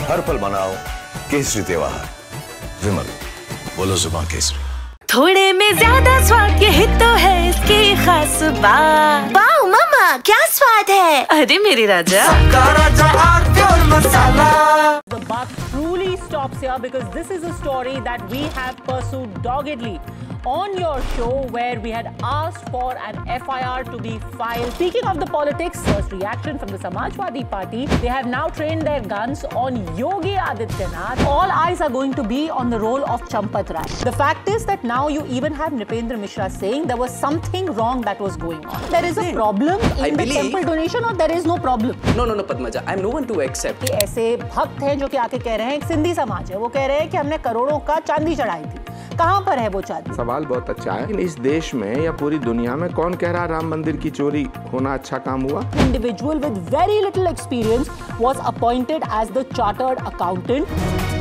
हर पल मनाओ केसरी त्योहार। विमल, बोलो जुबान केसरी। थोड़े में ज्यादा स्वाद, यही तो है इसकी खास बात। वाओ मामा, क्या स्वाद है। अरे मेरे राजा, सबका राजा आरती और मसाला। The buck truly stops here because this is a story that we have pursued doggedly on your show, where we had asked for an FIR to be filed. Speaking of the politics, first reaction from the Samajwadi Party, they have now trained their guns on Yogi Adityanath. All eyes are going to be on the role of Champat Rai. The fact is that now you even have Nripendra Mishra saying there was something wrong that was going on. There is a problem in the temple donation, or there is no problem? No, Padmaja, I'm no one to accept. ऐसे भक्त हैं जो कि आके कह रहे हैं, एक सिंधी समाज है, वो कह रहे हैं कि हमने करोड़ों का चांदी चढ़ाई थी। कहाँ पर है वो चांदी? सवाल बहुत अच्छा है, लेकिन इस देश में या पूरी दुनिया में कौन कह रहा राम मंदिर की चोरी होना अच्छा काम हुआ? Individual with very little experience was appointed as the chartered accountant.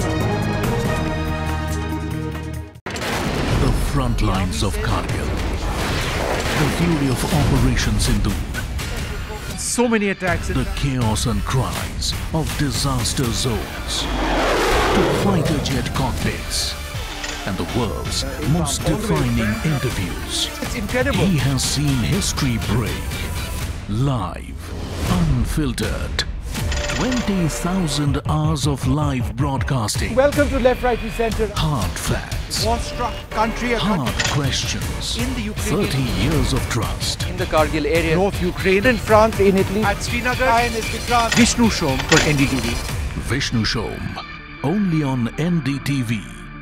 The front lines of Kargil, the fury of Operation Sindoor, so many attacks, the chaos and cries of disaster zones, to fighter jet cockpits, and the world's most defining interviews. It's incredible. He has seen history break. Live, unfiltered. 20,000 hours of live broadcasting. Welcome to Left, Right and Centre. Hard facts. War-struck country. Hard questions. In the Ukraine. 30 years of trust. In the Kargil area. North Ukraine. In France, in Italy. At Srinagar. INS Vikrant. Vishnu Shom for NDTV. Vishnu Shom. Only on NDTV.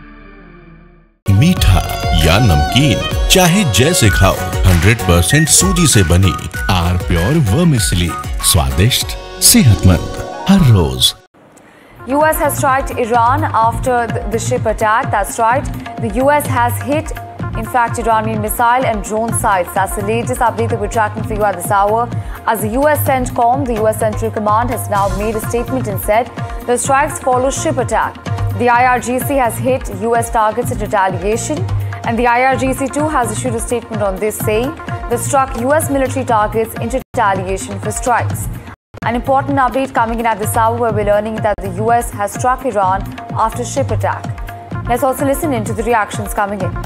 मीठा या नमकीन, चाहे जैसे खाओ, 100% सूजी से बनी are pure vermicelli, स्वादिष्ट, सेहतमंद हर रोज। US has struck Iran after the ship attack. That's right. The US has hit, in fact, Iranian missile and drone sites. That's the latest update that we're tracking for you at this hour. As the US CENTCOM, the US Central Command, has now made a statement and said the strikes follow ship attack. The IRGC has hit US targets in retaliation, and the IRGC too has issued a statement on this, saying they struck US military targets in retaliation for strikes. An important update coming in at this hour, where we're learning that the US has struck Iran after ship attack. Let's also listen in to the reactions coming in.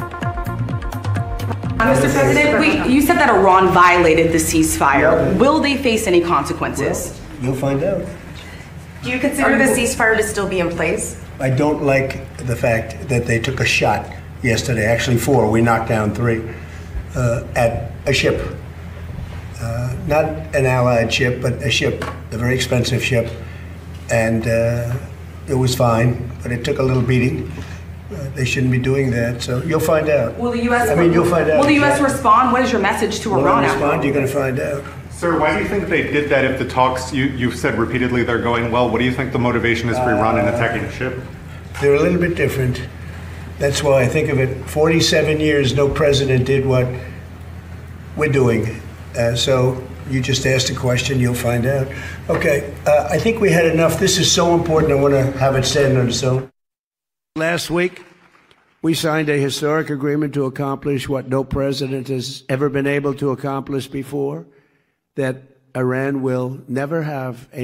Mr. President, you said that Iran violated the ceasefire. Will they face any consequences? Well, you'll find out. Do you consider the ceasefire to still be in place? I don't like the fact that they took a shot yesterday, actually 4, we knocked down 3, at a ship. Not an allied ship, but a ship, a very expensive ship. And it was fine, but it took a little beating. They shouldn't be doing that, so you'll find out. Will the U.S. You'll find out. Will the U.S. respond? What is your message to Iran? Respond, you're going to find out. Sir, why do you think they did that if the talks, you've said repeatedly they're going well? What do you think the motivation is for Iran in attacking a ship? They're a little bit different. That's why I think of it. 47 years, no president did what we're doing. So you just asked a question, you'll find out. Okay, I think we had enough. This is so important, I want to have it stand on its own. Last week, we signed a historic agreement to accomplish what no president has ever been able to accomplish before, that Iran will never have a